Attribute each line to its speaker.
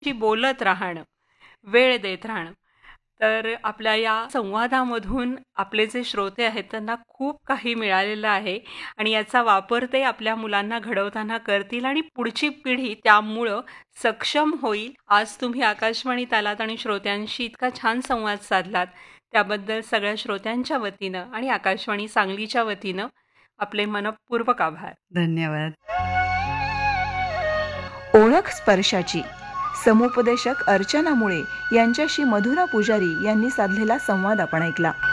Speaker 1: जी बोलत राहणं, वेळ देत राहणं. तर आपल्या या संवादामधून आपले जे श्रोते आहेत त्यांना खूप काही मिळालेलं आहे आणि याचा वापर ते आपल्या मुलांना घडवताना करतील आणि पुढची पिढी त्यामुळं सक्षम होईल. आज तुम्ही आकाशवाणीत आलात आणि श्रोत्यांशी इतका छान संवाद साधलात, त्याबद्दल सगळ्या श्रोत्यांच्या वतीनं आणि आकाशवाणी सांगलीच्या वतीनं आपले मनःपूर्वक आभार.
Speaker 2: धन्यवाद.
Speaker 3: ओळख स्पर्शाची समुपदेशक अर्चना मुळे यांच्याशी मधुरा पुजारी यांनी साधलेला संवाद आपण ऐकला.